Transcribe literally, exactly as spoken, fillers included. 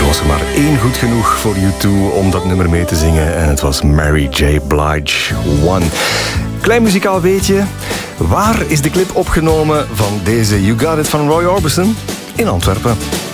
was er maar één goed genoeg voor U twee om dat nummer mee te zingen. En het was Mary J. Blige, One. Klein muzikaal weetje. Waar is de clip opgenomen van deze You Got It van Roy Orbison? In Antwerpen.